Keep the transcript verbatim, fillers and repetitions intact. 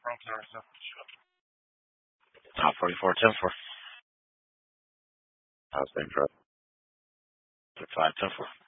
Uh, forty-four, ten four. I was saying for five, ten four.